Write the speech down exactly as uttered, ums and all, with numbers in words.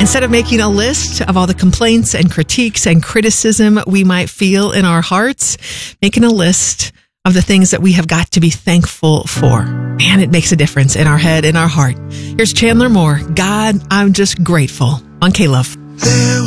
Instead of making a list of all the complaints and critiques and criticism we might feel in our hearts, making a list of the things that we have got to be thankful for. Man, it makes a difference in our head, in our heart. Here's Chandler Moore. God, I'm just grateful on K-Love.